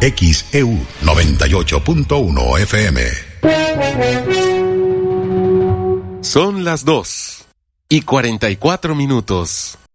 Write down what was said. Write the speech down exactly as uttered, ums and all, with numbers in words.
X E U noventa y ocho punto uno F M. Son las dos y cuarenta y cuatro minutos.